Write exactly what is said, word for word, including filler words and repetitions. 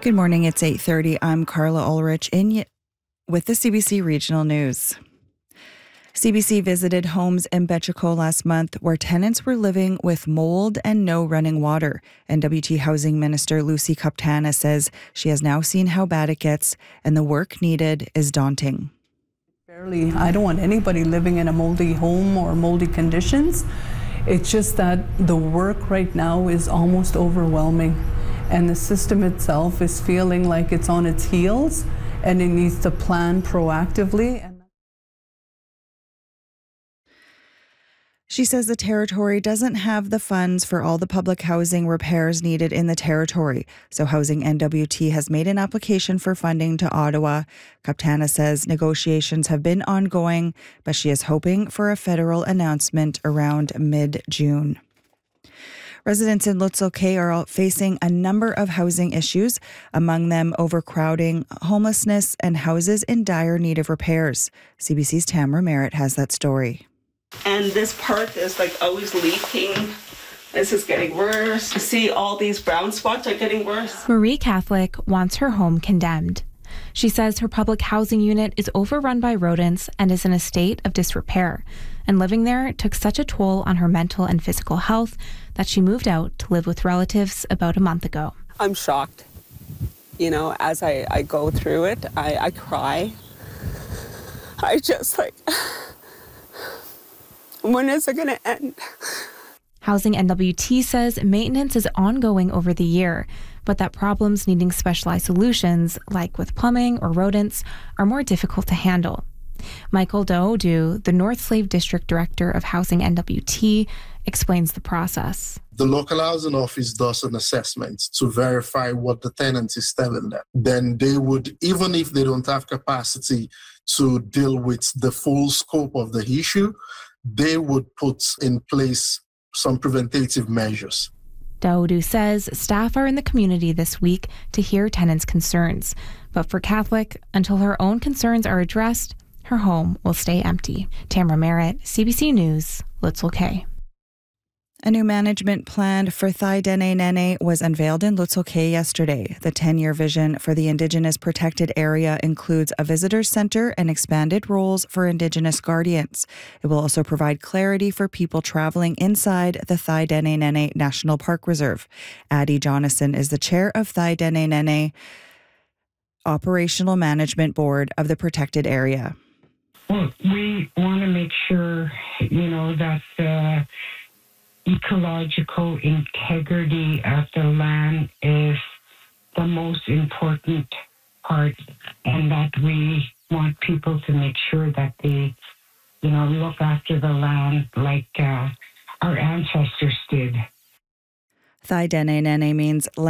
Good morning, it's eight thirty. I'm Carla Ulrich in with the C B C Regional News. C B C visited homes in Betchiko last month where tenants were living with mold and no running water. N W T Housing Minister Lucy Kaptana says she has now seen how bad it gets and the work needed is daunting. Barely, I don't want anybody living in a moldy home or moldy conditions. It's just that the work right now is almost overwhelming. And the system itself is feeling like it's on its heels and it needs to plan proactively. She says the territory doesn't have the funds for all the public housing repairs needed in the territory. So Housing N W T has made an application for funding to Ottawa. Kaptana says negotiations have been ongoing, but she is hoping for a federal announcement around mid-June. Residents in Lutzel Kay are facing a number of housing issues, among them overcrowding, homelessness, and houses in dire need of repairs. C B C's Tamara Merritt has that story. And this part is like always leaking. This is getting worse. See, all these brown spots are getting worse. Marie Catholic wants her home condemned. She says her public housing unit is overrun by rodents and is in a state of disrepair. And living there took such a toll on her mental and physical health that she moved out to live with relatives about a month ago. I'm shocked. You know, as I, I go through it, I, I cry. I just like, when is it going to end? Housing N W T says maintenance is ongoing over the year, but that problems needing specialized solutions, like with plumbing or rodents, are more difficult to handle. Michael Daoudou, the North Slave District Director of Housing N W T, explains the process. The local housing office does an assessment to verify what the tenant is telling them. Then they would, even if they don't have capacity to deal with the full scope of the issue, they would put in place some preventative measures. Daoudou says staff are in the community this week to hear tenants' concerns. But for Catholic, until her own concerns are addressed, her home will stay empty. Tamara Merritt, C B C News, Lutzel Kay. A new management plan for Thaidene Nene was unveiled in Lutzel Kay yesterday. The ten-year vision for the Indigenous protected area includes a visitor centre and expanded roles for Indigenous guardians. It will also provide clarity for people travelling inside the Thaidene Nene National Park Reserve. Addie Jonathan is the chair of Thaidene Nene Operational Management Board of the protected area. Well, we want to make sure, you know, that the ecological integrity of the land is the most important part, and that we want people to make sure that they, you know, look after the land like uh, our ancestors did. Thaidene Nene means land.